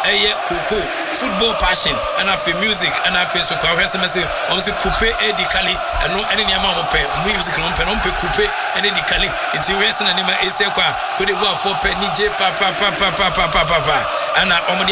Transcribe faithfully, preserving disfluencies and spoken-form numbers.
eye koko football passion and afi music and afi so kwa hwese mese o se coupe edically eno ene ne ma mo pe music no pe no pe coupe ene edically iti hwese na ne ma ese kwa Cote d'Ivoire for pe ni je pa pa pa pa pa pa pa ana